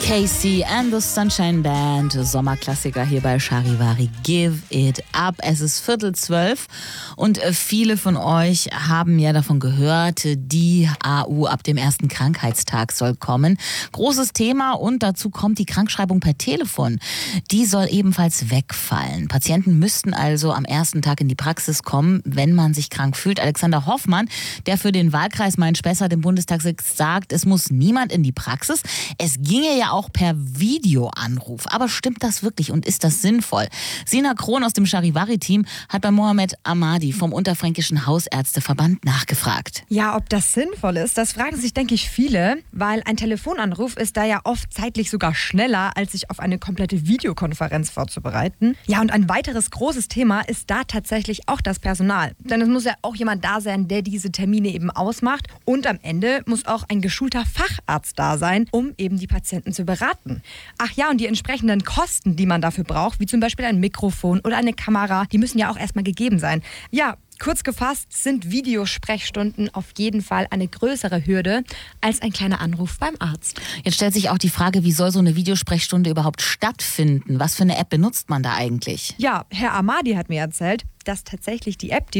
Casey and the Sunshine Band, Sommerklassiker hier bei Charivari, Give It Up. Es ist 11:45 und viele von euch haben ja davon gehört, die AU ab dem ersten Krankheitstag soll kommen. Großes Thema und dazu kommt die Krankschreibung per Telefon. Die soll ebenfalls wegfallen. Patienten müssten also am ersten Tag in die Praxis kommen, wenn man sich krank fühlt. Alexander Hoffmann, der für den Wahlkreis Main-Spessart im Bundestag sagt, es muss niemand in die Praxis. Es ginge ja auch per Videoanruf. Aber stimmt das wirklich und ist das sinnvoll? Sina Krohn aus dem Charivari-Team hat bei Mohamed Ahmadi vom Unterfränkischen Hausärzteverband nachgefragt. Ja, ob das sinnvoll ist, das fragen sich, denke ich, viele, weil ein Telefonanruf ist da ja oft zeitlich sogar schneller, als sich auf eine komplette Videokonferenz vorzubereiten. Ja, und ein weiteres großes Thema ist da tatsächlich auch das Personal. Denn es muss ja auch jemand da sein, der diese Termine eben ausmacht. Und am Ende muss auch ein geschulter Facharzt da sein, um eben die Patienten zu beraten. Ach ja, und die entsprechenden Kosten, die man dafür braucht, wie zum Beispiel ein Mikrofon oder eine Kamera, die müssen ja auch erstmal gegeben sein. Ja, kurz gefasst sind Videosprechstunden auf jeden Fall eine größere Hürde als ein kleiner Anruf beim Arzt. Jetzt stellt sich auch die Frage, wie soll so eine Videosprechstunde überhaupt stattfinden? Was für eine App benutzt man da eigentlich? Ja, Herr Ahmadi hat mir erzählt, dass tatsächlich die App,